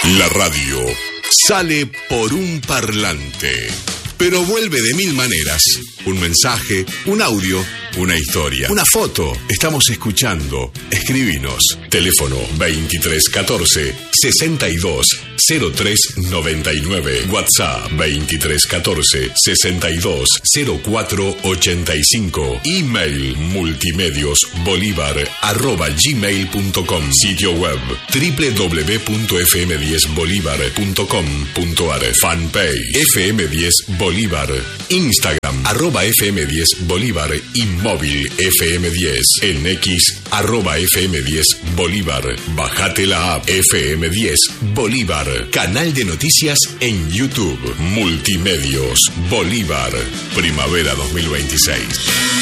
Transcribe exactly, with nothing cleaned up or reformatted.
La radio sale por un parlante, pero vuelve de mil maneras. Un mensaje, un audio, una historia, una foto. Estamos escuchando. Escribinos. Teléfono veintitrés catorce sesenta y dos cero tres noventa y nueve. WhatsApp veintitrés catorce sesenta y dos cero cuatro ochenta y cinco. Email multimediosbolívar arroba gmail punto com. Sitio web doble u doble u doble u punto f m diez bolívar punto com punto a r. Fanpage F M diez Bolívar. Instagram arroba F M diez Bolívar y móvil F M diez. En X arroba F M diez Bolívar. Bájate la app F M diez Bolívar. Canal de noticias en YouTube. Multimedios Bolívar. Primavera dos mil veintiséis.